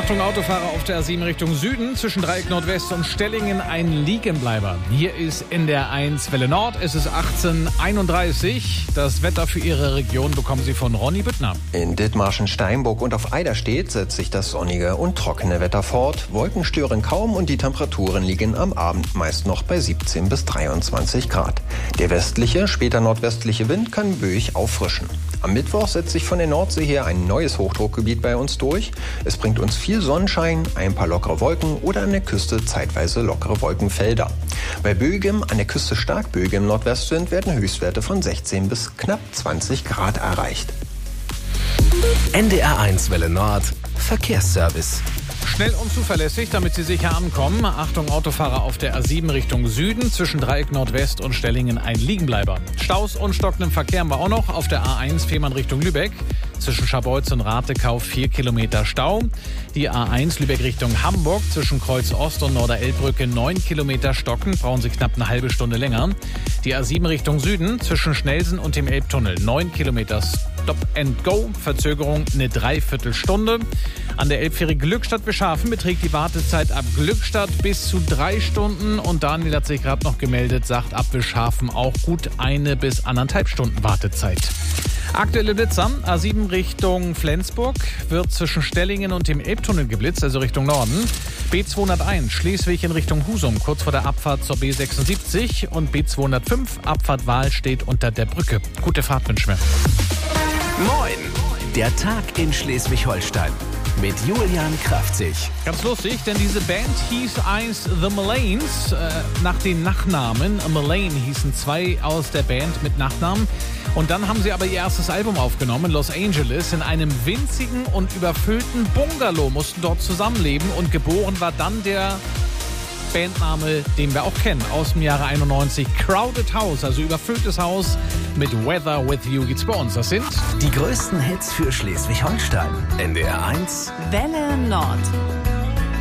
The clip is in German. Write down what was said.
Achtung, Autofahrer auf der A7 Richtung Süden. Zwischen Dreieck Nordwest und Stellingen ein Liegenbleiber. Hier ist NDR 1 Welle Nord. Es ist 18:31 Uhr. Das Wetter für Ihre Region bekommen Sie von Ronny Büttner. In Dithmarschen, Steinburg und auf Eiderstedt setzt sich das sonnige und trockene Wetter fort. Wolken stören kaum und die Temperaturen liegen am Abend meist noch bei 17 bis 23 Grad. Der westliche, später nordwestliche Wind kann böig auffrischen. Am Mittwoch setzt sich von der Nordsee her ein neues Hochdruckgebiet bei uns durch. Es bringt uns viel Sonnenschein, ein paar lockere Wolken oder an der Küste zeitweise lockere Wolkenfelder. Bei böigem, an der Küste stark böigem Nordwestwind werden Höchstwerte von 16 bis knapp 20 Grad erreicht. NDR 1 Welle Nord Verkehrsservice. Schnell und zuverlässig, damit Sie sicher ankommen. Achtung, Autofahrer auf der A7 Richtung Süden. Zwischen Dreieck Nordwest und Stellingen ein Liegenbleiber. Staus und stockendem Verkehr haben wir auch noch auf der A1 Fehmarn Richtung Lübeck. Zwischen Scharbeutz und Ratekau 4 Kilometer Stau. Die A1 Lübeck Richtung Hamburg. Zwischen Kreuz Ost und Norder-Elbbrücke 9 Kilometer stocken. Brauchen Sie knapp eine halbe Stunde länger. Die A7 Richtung Süden. Zwischen Schnelsen und dem Elbtunnel 9 Kilometer Stop and Go. Verzögerung eine Dreiviertelstunde. An der Elbfähre Glückstadt-Beschafen beträgt die Wartezeit ab Glückstadt bis zu 3 Stunden. Und Daniel hat sich gerade noch gemeldet, sagt ab Beschafen auch gut 1 bis 1,5 Stunden Wartezeit. Aktuelle Blitzer, A7 Richtung Flensburg, wird zwischen Stellingen und dem Elbtunnel geblitzt, also Richtung Norden. B201 Schleswig in Richtung Husum, kurz vor der Abfahrt zur B76. Und B205 Abfahrt Wahl steht unter der Brücke. Gute Fahrt wünschen wir. Moin! Der Tag in Schleswig-Holstein mit Julian Kraftzig. Ganz lustig, denn diese Band hieß einst The Malanes, nach den Nachnamen. Malane hießen 2 aus der Band mit Nachnamen. Und dann haben sie aber ihr erstes Album aufgenommen, Los Angeles, in einem winzigen und überfüllten Bungalow, mussten dort zusammenleben. Und geboren war dann der Bandname, den wir auch kennen, aus dem Jahre 91, Crowded House, also überfülltes Haus mit Weather With You geht's bei uns. Das sind die größten Hits für Schleswig-Holstein. NDR 1 Welle Nord.